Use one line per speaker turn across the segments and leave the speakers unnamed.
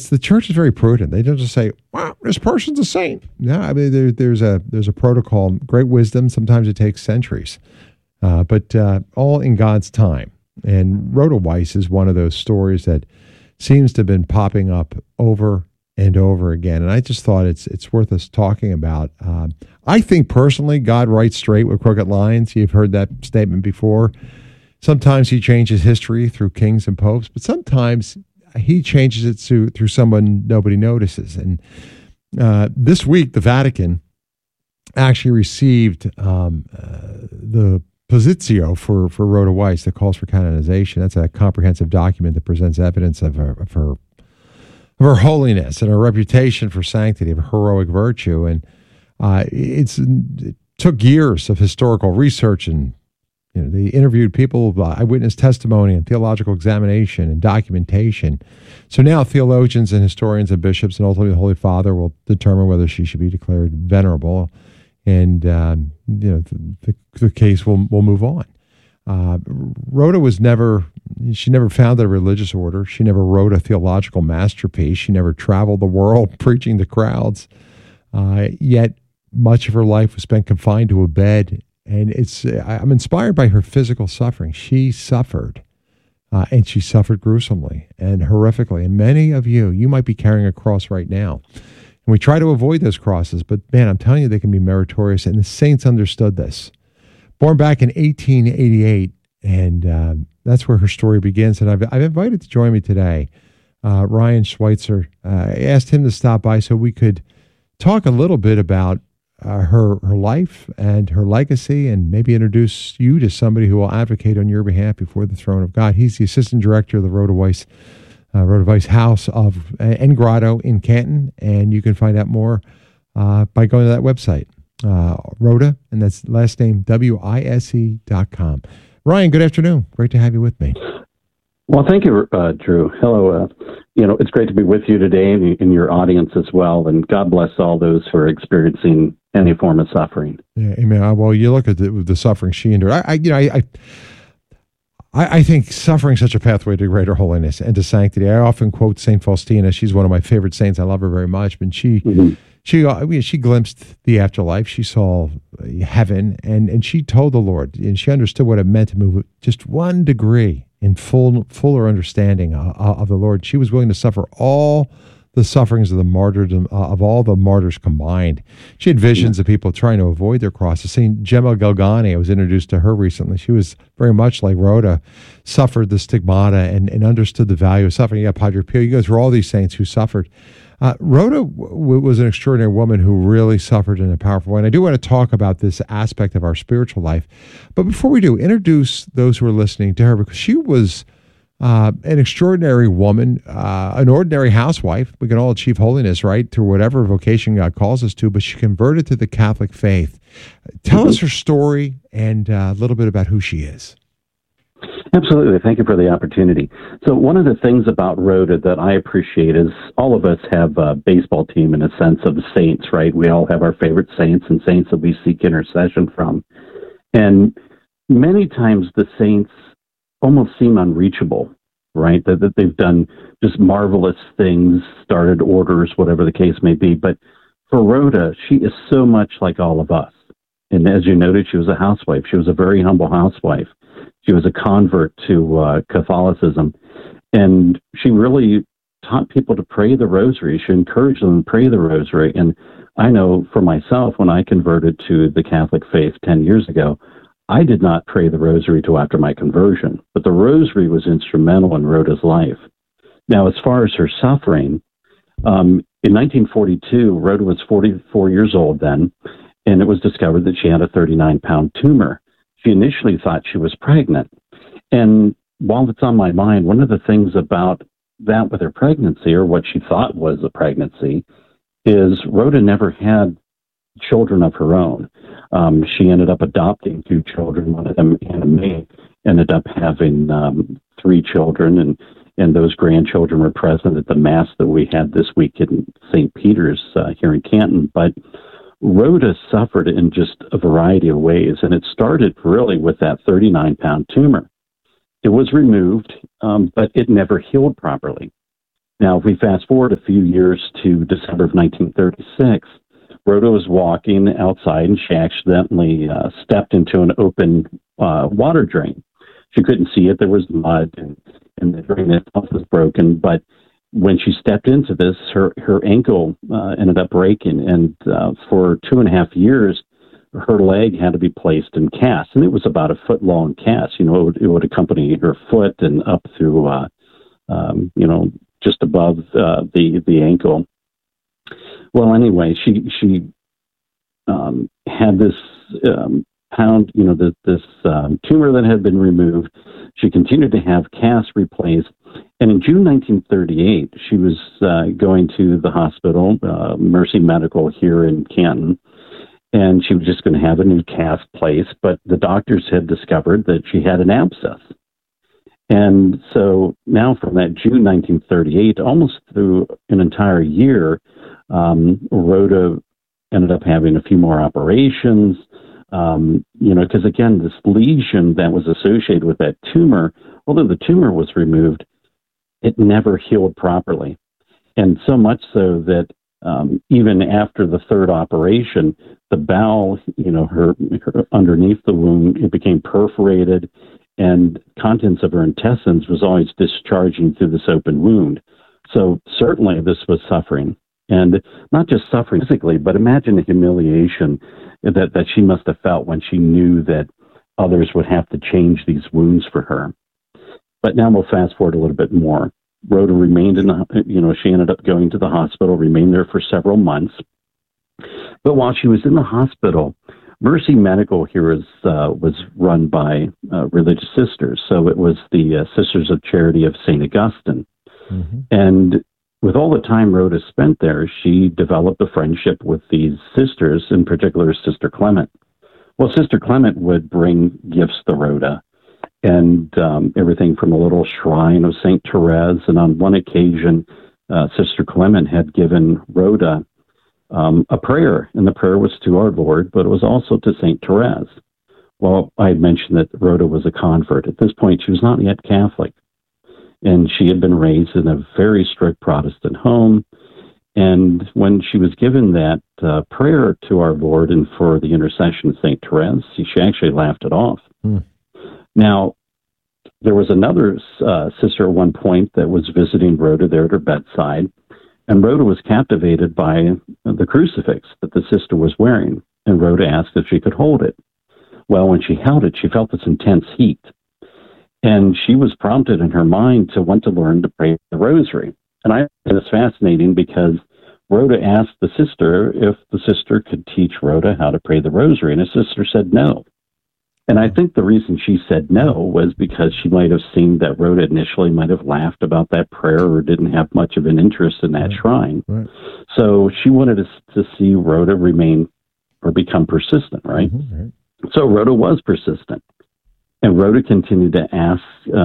it's the church is very prudent. They don't just say, "Well, this person's a saint." No, I mean there's a protocol, great wisdom. Sometimes it takes centuries, but all in God's time. And Rhoda Weiss is one of those stories that seems to have been popping up over and over again. And I just thought it's worth us talking about. I think personally, God writes straight with crooked lines. You've heard that statement before. Sometimes he changes history through kings and popes, but sometimes he changes it through someone nobody notices. And this week, the Vatican actually received the Positio for Rhoda Weiss that calls for canonization. That's a comprehensive document that presents evidence of her holiness and her reputation for sanctity, of heroic virtue. And it took years of historical research, and they interviewed people, eyewitness testimony and theological examination and documentation. So now theologians and historians and bishops and ultimately the Holy Father will determine whether she should be declared venerable. And, the case will move on. Rhoda she never founded a religious order. She never wrote a theological masterpiece. She never traveled the world preaching to crowds. Yet much of her life was spent confined to a bed. And I'm inspired by her physical suffering. She suffered, and she suffered gruesomely and horrifically. And many of you might be carrying a cross right now. And we try to avoid those crosses, but man, I'm telling you, they can be meritorious. And the saints understood this. Born back in 1888, and that's where her story begins. And I've invited to join me today Ryan Schweitzer. I asked him to stop by so we could talk a little bit about her life and her legacy, and maybe introduce you to somebody who will advocate on your behalf before the throne of God. He's the assistant director of the Rhoda Weiss House and Grotto in Canton, and you can find out more by going to that website, Rhoda, and that's last name WISE.com. Ryan, good afternoon. Great to have you with me.
Well, thank you, Drew. Hello. It's great to be with you today and your audience as well. And God bless all those who are experiencing any form of suffering.
Yeah, amen. Well, you look at the suffering she endured. I think suffering is such a pathway to greater holiness and to sanctity. I often quote Saint Faustina. She's one of my favorite saints. I love her very much. But she glimpsed the afterlife. She saw heaven, and she told the Lord, and she understood what it meant to move just 1 degree in fuller understanding of the Lord. She was willing to suffer all the sufferings of the martyrdom of all the martyrs combined. She had visions of people trying to avoid their crosses. St. Gemma Galgani, I was introduced to her recently. She was very much like Rhoda, suffered the stigmata and understood the value of suffering. You got Padre Pio. You go through all these saints who suffered. Rhoda was an extraordinary woman who really suffered in a powerful way. And I do want to talk about this aspect of our spiritual life. But before we do, introduce those who are listening to her, because she was an extraordinary woman, an ordinary housewife. We can all achieve holiness, right, through whatever vocation God calls us to, but she converted to the Catholic faith. Tell us her story and a little bit about who she is.
Absolutely. Thank you for the opportunity. So one of the things about Rhoda that I appreciate is all of us have a baseball team in a sense of saints, right? We all have our favorite saints and saints that we seek intercession from. And many times the saints almost seem unreachable, right? That they've done just marvelous things, started orders, whatever the case may be. But for Rhoda, she is so much like all of us. And as you noted, she was a housewife. She was a very humble housewife. She was a convert to Catholicism. And she really taught people to pray the rosary. She encouraged them to pray the rosary. And I know for myself, when I converted to the Catholic faith 10 years ago, I did not pray the rosary till after my conversion. But the rosary was instrumental in Rhoda's life. Now, as far as her suffering, in 1942, Rhoda was 44 years old then, and it was discovered that she had a 39-pound tumor. She initially thought she was pregnant. And while it's on my mind, one of the things about that with her pregnancy, or what she thought was a pregnancy, is Rhoda never had children of her own. She ended up adopting 2 children. One of them, Anna May, ended up having 3 children, and those grandchildren were present at the Mass that we had this week in St. Peter's here in Canton. But Rhoda suffered in just a variety of ways, and it started really with that 39-pound tumor. It was removed, but it never healed properly. Now, if we fast forward a few years to December of 1936, Rhoda was walking outside and she accidentally stepped into an open water drain. She couldn't see it. There was mud and the drain itself was broken. But when she stepped into this, her ankle ended up breaking. And for 2.5 years, her leg had to be placed in cast. And it was about a foot-long cast. It would accompany her foot and up through, just above the ankle. Well, anyway, she had this this tumor that had been removed. She continued to have casts replaced. And in June 1938, she was going to the hospital, Mercy Medical here in Canton, and she was just going to have a new cast placed. But the doctors had discovered that she had an abscess. And so now from that June 1938, almost through an entire year, Rhoda ended up having a few more operations, because again, this lesion that was associated with that tumor, although the tumor was removed, it never healed properly. And so much so that even after the third operation, the bowel, her underneath the wound, it became perforated, and contents of her intestines was always discharging through this open wound. So certainly this was suffering. And not just suffering physically, but imagine the humiliation that she must have felt when she knew that others would have to change these wounds for her. But now we'll fast forward a little bit more. Rhoda remained she ended up going to the hospital, remained there for several months. But while she was in the hospital, Mercy Medical here was run by religious sisters. So it was the Sisters of Charity of St. Augustine. Mm-hmm. And with all the time Rhoda spent there, she developed a friendship with these sisters, in particular Sister Clement. Well, Sister Clement would bring gifts to Rhoda, and everything from a little shrine of St. Therese. And on one occasion, Sister Clement had given Rhoda a prayer, and the prayer was to our Lord, but it was also to St. Therese. Well, I had mentioned that Rhoda was a convert. At this point, she was not yet Catholic, and she had been raised in a very strict Protestant home. And when she was given that prayer to our Lord and for the intercession of St. Therese, she actually laughed it off. Now, there was another sister at one point that was visiting Rhoda there at her bedside, and Rhoda was captivated by the crucifix that the sister was wearing, and Rhoda asked if she could hold it. Well, when she held it, she felt this intense heat, and she was prompted in her mind to want to learn to pray the rosary. And I find this fascinating because Rhoda asked the sister if the sister could teach Rhoda how to pray the rosary, and the sister said no. And I think the reason she said no was because she might have seen that Rhoda initially might have laughed about that prayer or didn't have much of an interest in that shrine. Right. So she wanted to see Rhoda remain or become persistent, right? Mm-hmm, right. So Rhoda was persistent. And Rhoda continued to ask,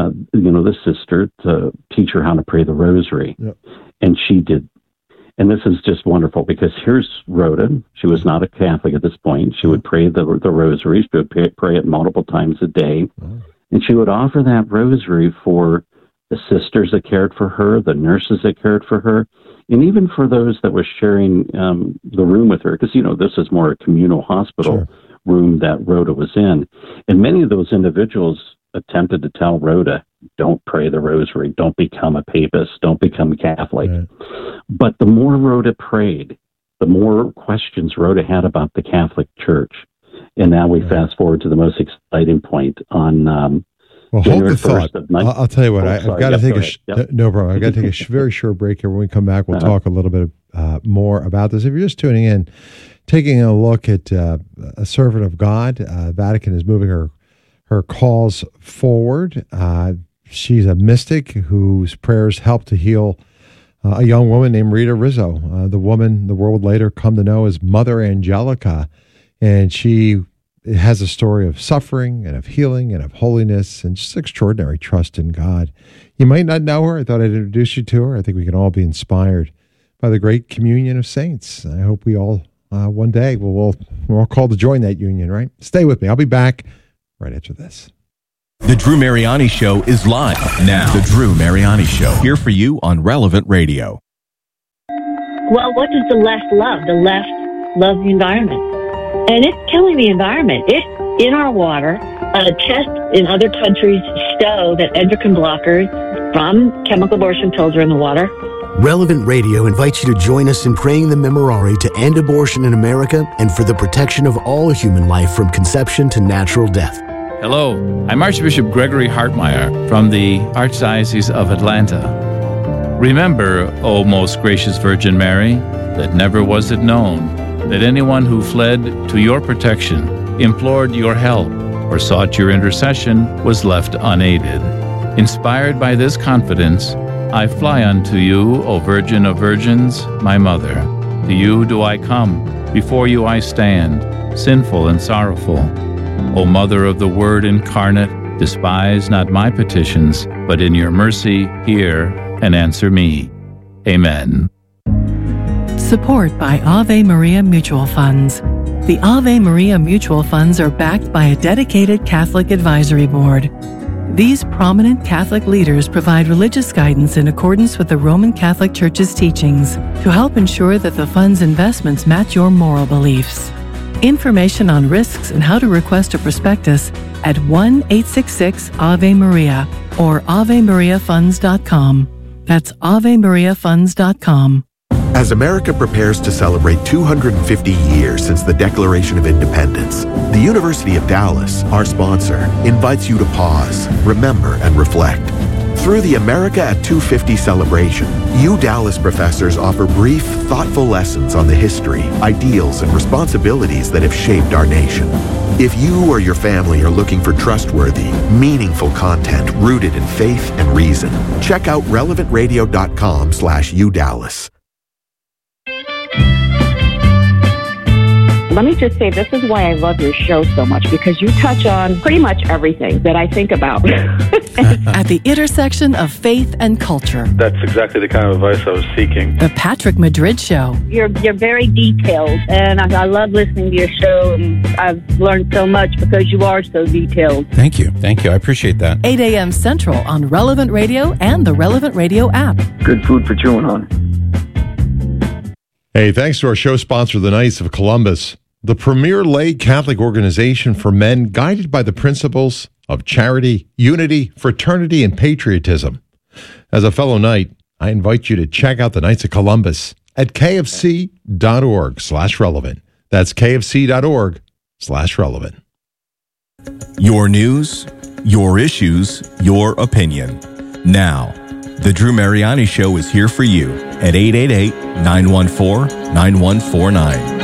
the sister to teach her how to pray the rosary. Yep. And she did. And this is just wonderful because here's Rhoda. She was not a Catholic at this point. She would pray the rosary. She would pray it multiple times a day. Oh. And she would offer that rosary for the sisters that cared for her, the nurses that cared for her, and even for those that were sharing the room with her. Because, this is more a communal hospital room that Rhoda was in. And many of those individuals attempted to tell Rhoda, don't pray the rosary, don't become a papist, don't become a Catholic. Right. But the more Rhoda prayed, the more questions Rhoda had about the Catholic Church. And now we fast forward to the most exciting point on
well, hold the thought. I'll tell you what, I've got to take no problem. I've got to take a very short break here. When we come back, we'll talk a little bit more about this. If you're just tuning in, taking a look at a servant of God, Vatican is moving her calls forward. She's a mystic whose prayers helped to heal a young woman named Rita Rizzo, the woman the world would later come to know as Mother Angelica. And she has a story of suffering and of healing and of holiness and just extraordinary trust in God. You might not know her. I thought I'd introduce you to her. I think we can all be inspired by the great communion of saints. I hope we all, one day, we're all called to join that union, right? Stay with me. I'll be back right after this.
The Drew Mariani Show is live now. The Drew Mariani Show, here for you on Relevant Radio.
Well, what does the left love? The left loves the environment. And it's killing the environment. It's in our water. Tests in other countries show that endocrine blockers from chemical abortion pills are in the water.
Relevant Radio invites you to join us in praying the Memorare to end abortion in America and for the protection of all human life from conception to natural death.
Hello, I'm Archbishop Gregory Hartmeyer from the Archdiocese of Atlanta. Remember, O most gracious Virgin Mary, that never was it known that anyone who fled to your protection, implored your help, or sought your intercession was left unaided. Inspired by this confidence, I fly unto you, O Virgin of Virgins, my Mother. To you do I come, before you I stand, sinful and sorrowful. O Mother of the Word incarnate, despise not my petitions, but in your mercy hear and answer me. Amen.
Support by Ave Maria Mutual Funds. The Ave Maria Mutual Funds are backed by a dedicated Catholic advisory board. These prominent Catholic leaders provide religious guidance in accordance with the Roman Catholic Church's teachings to help ensure that the fund's investments match your moral beliefs. Information on risks and how to request a prospectus at 1-866-AVE-MARIA or AveMariaFunds.com. That's AveMariaFunds.com.
As America prepares to celebrate 250 years since the Declaration of Independence, the University of Dallas, our sponsor, invites you to pause, remember, and reflect. Through the America at 250 celebration, Dallas professors offer brief, thoughtful lessons on the history, ideals, and responsibilities that have shaped our nation. If you or your family are looking for trustworthy, meaningful content rooted in faith and reason, check out relevantradio.com/UDallas.
Let me just say, this is why I love your show so much, because you touch on pretty much everything that I think about.
At the intersection of faith and culture.
That's exactly the kind of advice I was seeking.
The Patrick Madrid Show.
You're very detailed, and I love listening to your show, and I've learned so much because you are so detailed.
Thank you. I appreciate that.
8 a.m. Central on Relevant Radio and the Relevant Radio app.
Good food for chewing on.
Hey, thanks to our show sponsor, the Knights of Columbus, the premier lay Catholic organization for men guided by the principles of charity, unity, fraternity, and patriotism. As a fellow Knight, I invite you to check out the Knights of Columbus at kfc.org/relevant. That's kfc.org/relevant.
Your news, your issues, your opinion. Now, The Drew Mariani Show is here for you at 888-914-9149.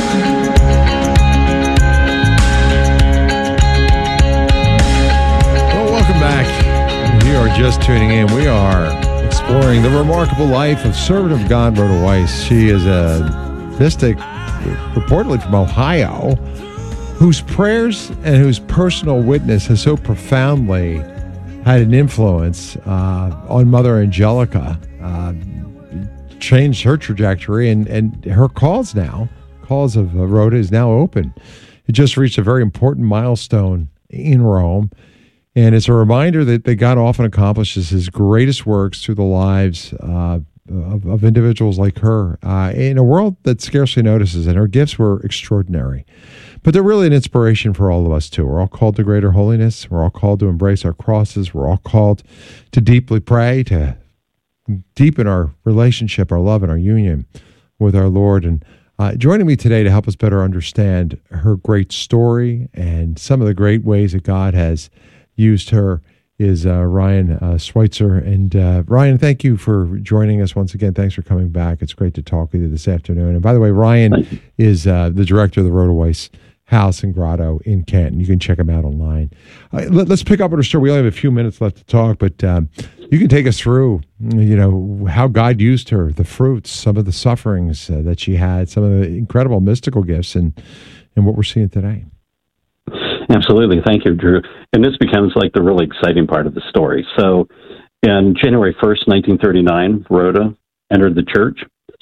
Just tuning in, we are exploring the remarkable life of servant of God, Rhoda Weiss. She is a mystic, reportedly from Ohio, whose prayers and whose personal witness has so profoundly had an influence on Mother Angelica, changed her trajectory, and her calls of Rhoda is now open. It just reached a very important milestone in Rome. And it's a reminder that God often accomplishes his greatest works through the lives of individuals like her in a world that scarcely notices. And her gifts were extraordinary. But they're really an inspiration for all of us, too. We're all called to greater holiness. We're all called to embrace our crosses. We're all called to deeply pray, to deepen our relationship, our love, and our union with our Lord. And joining me today to help us better understand her great story and some of the great ways that God has used her is Ryan Schweitzer. And Ryan, thank you for joining us once again. Thanks for coming back. It's great to talk with you this afternoon. And by the way, Ryan is the director of the Rhoda Weiss House and Grotto in Canton. You can check him out online. Let's pick up on her story. We only have a few minutes left to talk, but you can take us through, how God used her, the fruits, some of the sufferings that she had, some of the incredible mystical gifts, and what we're seeing today.
Absolutely. Thank you, Drew. And this becomes like the really exciting part of the story. So in January 1st, 1939, Rhoda entered the church.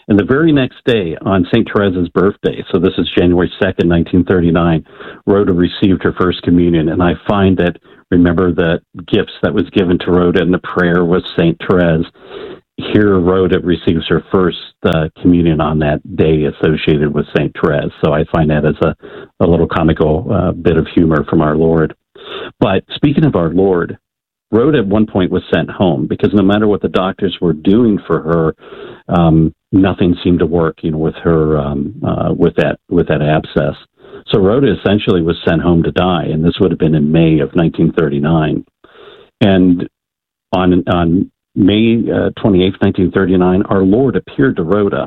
And the very next day, on St. Therese's birthday, so this is January 2nd, 1939, Rhoda received her first communion. And I find that, remember the gifts that was given to Rhoda, and the prayer was St. Therese. Here, Rhoda receives her first communion on that day associated with St. Therese. So I find that as a little comical bit of humor from our Lord. But speaking of our Lord, Rhoda at one point was sent home because no matter what the doctors were doing for her, nothing seemed to work, with her, with that abscess. So Rhoda essentially was sent home to die, and this would have been in May of 1939. And on May 28th, 1939, our Lord appeared to Rhoda,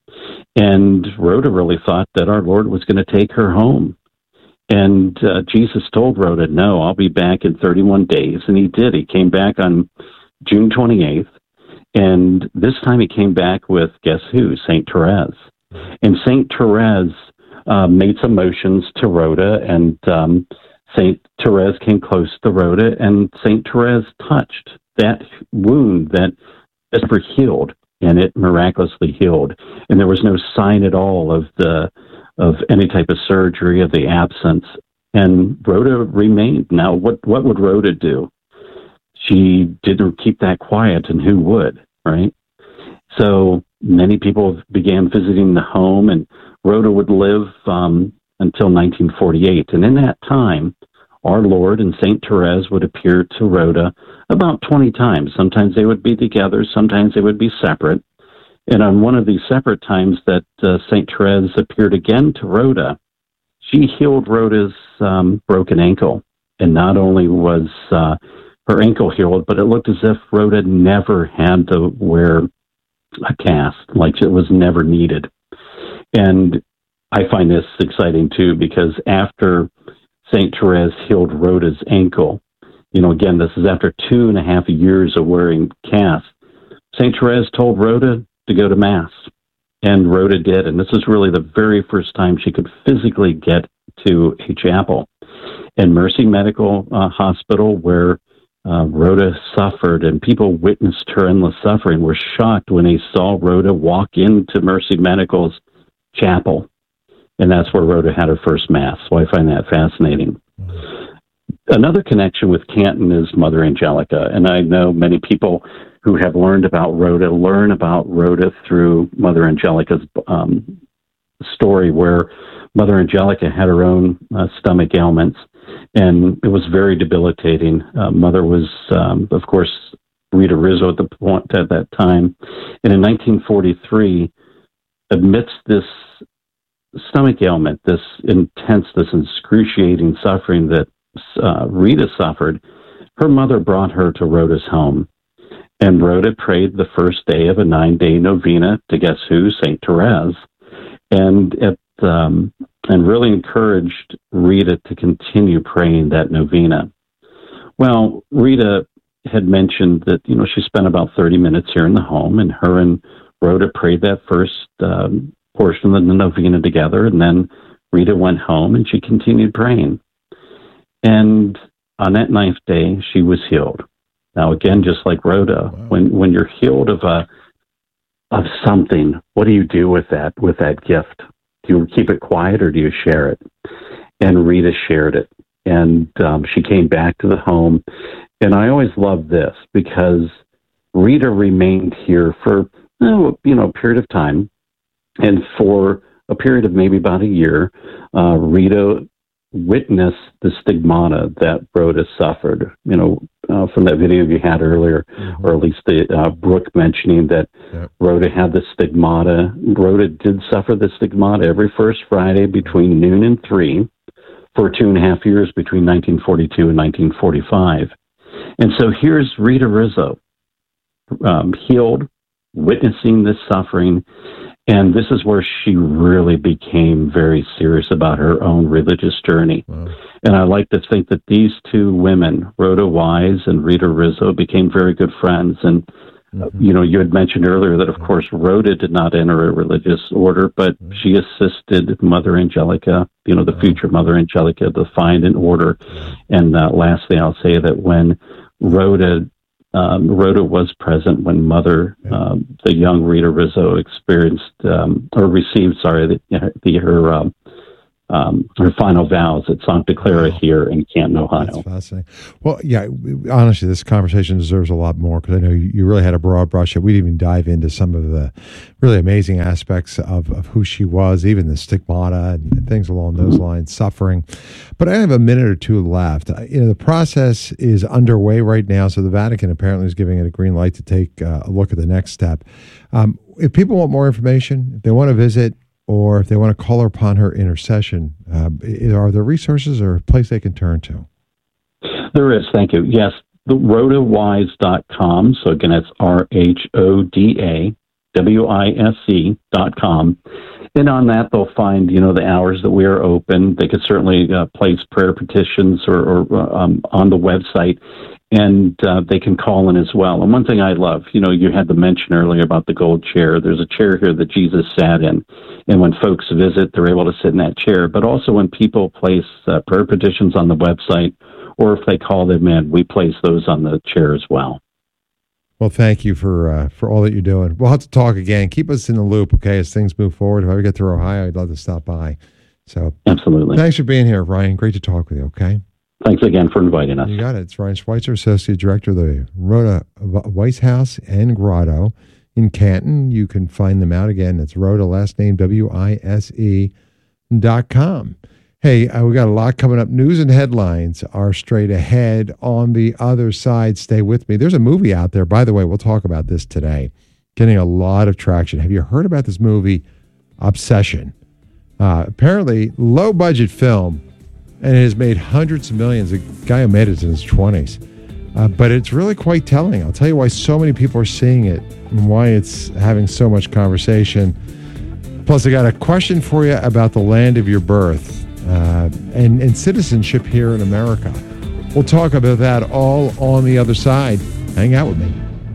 and Rhoda really thought that our Lord was going to take her home. And Jesus told Rhoda, no, I'll be back in 31 days. And he did. He came back on June 28th. And this time he came back with, guess who? St. Therese. And St. Therese made some motions to Rhoda, and St. Therese came close to Rhoda, and St. Therese touched that wound that Esper healed, and it miraculously healed. And there was no sign at all of any type of surgery, of the absence. And Rhoda remained. Now, what would Rhoda do? She didn't keep that quiet, and who would, right? So many people began visiting the home, and Rhoda would live until 1948. And in that time, our Lord and St. Therese would appear to Rhoda about 20 times. Sometimes they would be together, sometimes they would be separate. And on one of these separate times that St. Therese appeared again to Rhoda, she healed Rhoda's broken ankle. And not only was her ankle healed, but it looked as if Rhoda never had to wear a cast, like it was never needed. And I find this exciting too, because after St. Therese healed Rhoda's ankle, again, this is after 2.5 years of wearing casts, St. Therese told Rhoda to go to Mass. And Rhoda did. And this is really the very first time she could physically get to a chapel. And Mercy Medical Hospital, where Rhoda suffered, and people witnessed her endless suffering, were shocked when they saw Rhoda walk into Mercy Medical's chapel. And that's where Rhoda had her first Mass. So I find that fascinating. Another connection with Canton is Mother Angelica. And I know many people who have learn about Rhoda through Mother Angelica's story, where Mother Angelica had her own stomach ailments, and it was very debilitating. Mother was, of course, Rita Rizzo at that time. And in 1943, amidst this stomach ailment, this excruciating suffering that Rita suffered, her mother brought her to Rhoda's home. And Rhoda prayed the first day of a 9-day novena to guess who? St. Therese. And really encouraged Rita to continue praying that novena. Well, Rita had mentioned that, she spent about 30 minutes here in the home, and her and Rhoda prayed that first portion of the novena together, and then Rita went home and she continued praying. And on that 9th day, she was healed. Now, again, just like Rhoda, wow. when you're healed of something, what do you do with that gift? Do you keep it quiet or do you share it? And Rita shared it. And she came back to the home. And I always love this because Rita remained here for, a period of time. And for a period of maybe about a year, Rita witnessed the stigmata that Rhoda suffered, from that video you had earlier, or at least Brooke mentioning that Rhoda had the stigmata. Rhoda did suffer the stigmata every first Friday between noon and 3 for 2.5 years between 1942 and 1945. And so here's Rita Rizzo, healed, witnessing this suffering. And this is where she really became very serious about her own religious journey. Wow. And I like to think that these two women, Rhoda Wise and Rita Rizzo, became very good friends. And, you had mentioned earlier that, of course, Rhoda did not enter a religious order, but she assisted Mother Angelica, the future Mother Angelica, to find an order. And lastly, I'll say that when Rhoda Rhoda was present when Mother, the young Rita Rizzo, experienced or received, her final vows at Sancta Clara here in Canton, Ohio.
That's fascinating. Well, yeah, honestly, this conversation deserves a lot more because I know you really had a broad brush. We didn't even dive into some of the really amazing aspects of who she was, even the stigmata and things along those lines, suffering. But I have a minute or two left. The process is underway right now, so the Vatican apparently is giving it a green light to take a look at the next step. If people want more information, if they want to visit, or if they want to call upon her intercession, are there resources or a place they can turn to?
There is, thank you. Yes, the RhodaWise.com. So again, that's RhodaWise.com. And on that, they'll find, the hours that we are open. They could certainly place prayer petitions or on the website. And they can call in as well. And one thing I love, you had the mention earlier about the gold chair. There's a chair here that Jesus sat in. And when folks visit, they're able to sit in that chair. But also when people place prayer petitions on the website, or if they call them in, we place those on the chair as well.
Well, thank you for all that you're doing. We'll have to talk again. Keep us in the loop, okay, as things move forward. If I ever get through Ohio, I'd love to stop by. So
absolutely.
Thanks for being here, Ryan. Great to talk with you, okay?
Thanks again for inviting us.
You got it. It's Ryan Schweitzer, Associate Director of the Rhoda Weiss House and Grotto in Canton. You can find them out again. It's Rhoda, last name WISE.com. Hey, we got a lot coming up. News and headlines are straight ahead on the other side. Stay with me. There's a movie out there. By the way, we'll talk about this today. Getting a lot of traction. Have you heard about this movie, Obsession? Apparently, low-budget film. And it has made hundreds of millions. The guy who made it is in his 20s. But it's really quite telling. I'll tell you why so many people are seeing it and why it's having so much conversation. Plus, I got a question for you about the land of your birth and citizenship here in America. We'll talk about that all on the other side. Hang out with me.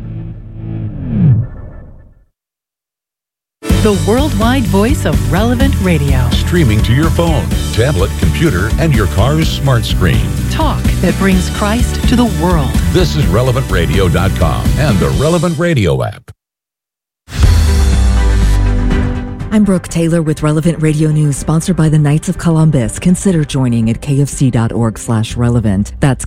The worldwide voice of Relevant Radio.
Streaming to your phone, tablet, computer, and your car's smart screen.
Talk that brings Christ to the world.
This is RelevantRadio.com and the Relevant Radio app.
I'm Brooke Taylor with Relevant Radio News, sponsored by the Knights of Columbus. Consider joining at kfc.org/relevant. That's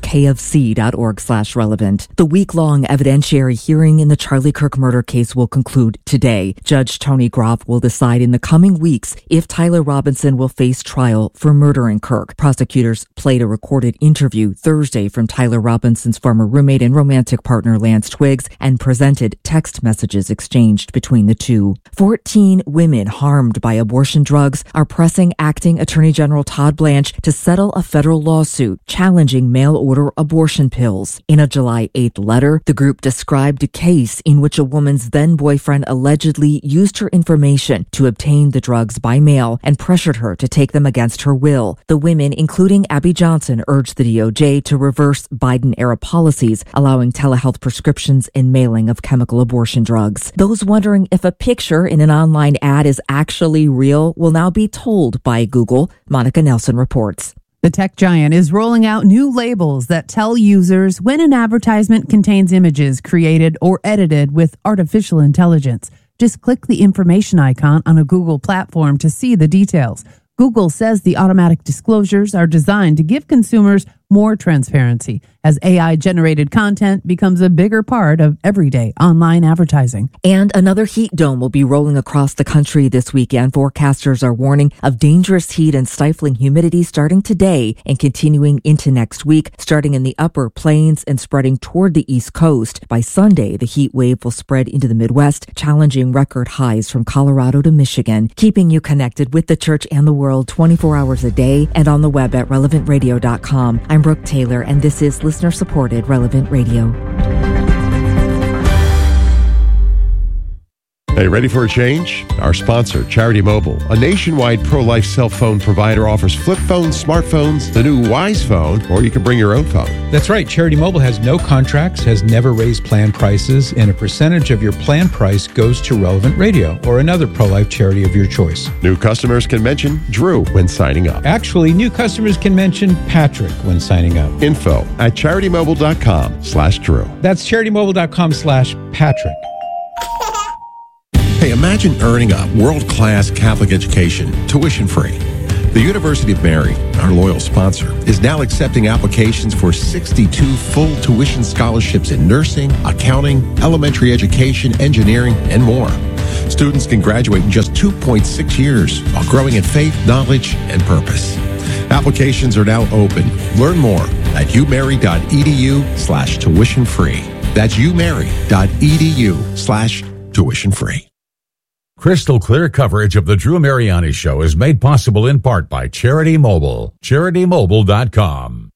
kfc.org/relevant. The week-long evidentiary hearing in the Charlie Kirk murder case will conclude today. Judge Tony Groff will decide in the coming weeks if Tyler Robinson will face trial for murdering Kirk. Prosecutors played a recorded interview Thursday from Tyler Robinson's former roommate and romantic partner Lance Twiggs and presented text messages exchanged between the two. 14 women harmed by abortion drugs are pressing acting Attorney General Todd Blanche to settle a federal lawsuit challenging mail-order abortion pills. In a July 8th letter, the group described a case in which a woman's then-boyfriend allegedly used her information to obtain the drugs by mail and pressured her to take them against her will. The women, including Abby Johnson, urged the DOJ to reverse Biden-era policies allowing telehealth prescriptions and mailing of chemical abortion drugs. Those wondering if a picture in an online ad is actually real will now be told by Google. Monica Nelson reports.
The tech giant is rolling out new labels that tell users when an advertisement contains images created or edited with artificial intelligence. Just click the information icon on a Google platform to see the details. Google says the automatic disclosures are designed to give consumers more transparency as AI-generated content becomes a bigger part of everyday online advertising.
And another heat dome will be rolling across the country this weekend. Forecasters are warning of dangerous heat and stifling humidity starting today and continuing into next week, starting in the upper plains and spreading toward the East Coast. By Sunday, the heat wave will spread into the Midwest, challenging record highs from Colorado to Michigan, keeping you connected with the church and the world 24 hours a day and on the web at relevantradio.com. I'm Brooke Taylor, and this is listener-supported Relevant Radio.
Hey, ready for a change? Our sponsor, Charity Mobile, a nationwide pro-life cell phone provider, offers flip phones, smartphones, the new Wise Phone, or you can bring your own phone.
That's right. Charity Mobile has no contracts, has never raised plan prices, and a percentage of your plan price goes to Relevant Radio or another pro-life charity of your choice.
New customers can mention Drew when signing up.
Actually, new customers can mention Patrick when signing up.
Info at CharityMobile.com/Drew.
That's CharityMobile.com/Patrick.
Hey, imagine earning a world-class Catholic education, tuition-free. The University of Mary, our loyal sponsor, is now accepting applications for 62 full tuition scholarships in nursing, accounting, elementary education, engineering, and more. Students can graduate in just 2.6 years while growing in faith, knowledge, and purpose. Applications are now open. Learn more at umary.edu/tuition-free. That's umary.edu/tuition-free.
Crystal clear coverage of the Drew Mariani Show is made possible in part by Charity Mobile. CharityMobile.com.